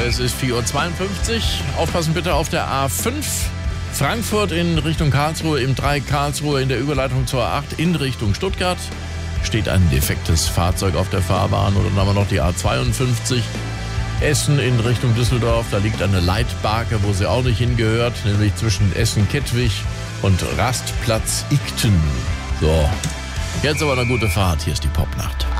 Es ist 4:52 Uhr. Aufpassen bitte auf der A5. Frankfurt in Richtung Karlsruhe, im 3 Karlsruhe in der Überleitung zur A8 in Richtung Stuttgart. Steht ein defektes Fahrzeug auf der Fahrbahn. Und dann haben wir noch die A52. Essen in Richtung Düsseldorf. Da liegt eine Leitbarke, wo sie auch nicht hingehört. Nämlich zwischen Essen-Kettwig und Rastplatz Igten. So, jetzt aber eine gute Fahrt. Hier ist die Popnacht.